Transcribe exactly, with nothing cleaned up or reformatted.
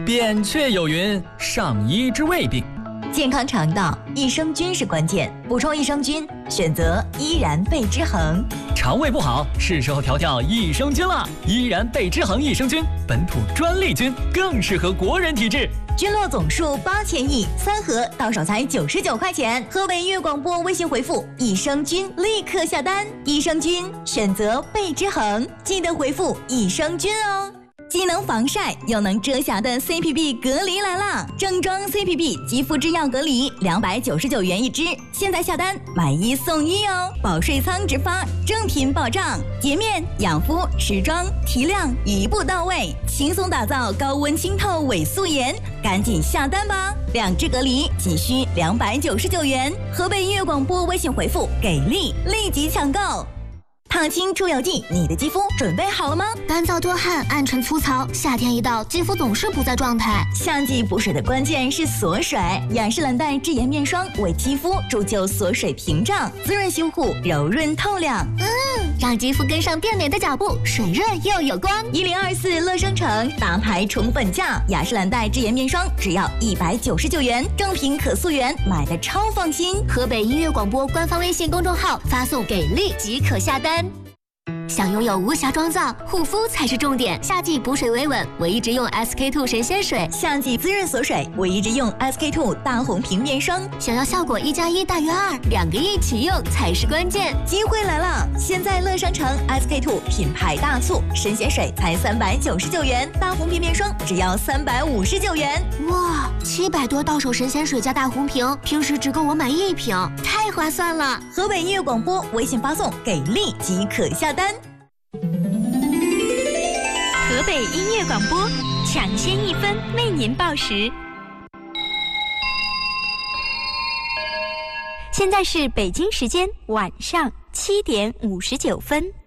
扁鹊有云：上医治未病。 健康肠道，益生菌是关键。补充益生菌，选择依然贝之恒。 肠胃不好，是时候调调益生菌了。依然贝之恒益生菌，本土专利菌，更适合国人体质。 菌落总数八千亿，三盒到手才九十九块钱。河北音乐广播微信回复益生菌，立刻下单。益生菌选择贝之恒，记得回复益生菌哦。既能防晒又能遮瑕的 C P B 隔离来啦！正装 C P B 肌肤之钥隔离，两百九十九元一支，现在下单买一送一哦！保税仓直发，正品保障，洁面、养肤、持妆、提亮一步到位，轻松打造高温清透伪素颜，赶紧下单吧！两支隔离仅需两百九十九元，河北音乐广播微信回复给力，立即抢购。烫青出油剂，你的肌肤准备好了吗？ 干燥多汗、暗沉粗糙，夏天一到，肌肤总是不在状态。 夏季补水的关键是锁水，雅诗兰黛智颜面霜为肌肤铸就锁水屏障，滋润修护，柔润透亮。 嗯，让肌肤跟上变美的脚步，水润又有光。 一零二四乐生城大牌宠粉价，雅诗兰黛智颜面霜只要一百九十九元，正品可溯源，买的超放心。 河北音乐广播官方微信公众号发送给力即可下单。想拥有无瑕妆造，护肤才是重点。夏季补水维稳，我一直用 S K two 神仙水； 夏季滋润锁水，我一直用 S K two 大红瓶面霜。 想要效果一加一大于二，两个一起用才是关键。 机会来了！现在乐商城 S K two 品牌大促，神仙水才三百九十九元，大红瓶面霜只要三百五十九元。 哇，七百多到手神仙水加大红瓶，平时只够我买一瓶，太划算了！ 河北音乐广播微信发送给力即可下单。 河北音乐广播抢先一分为您报时。现在是北京时间晚上七点五十九分。